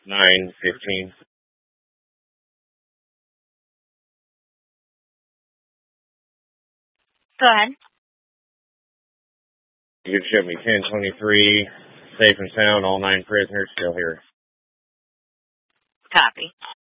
9:15. Go ahead. You can ship me 1023, safe and sound, all 9 prisoners still here. Copy.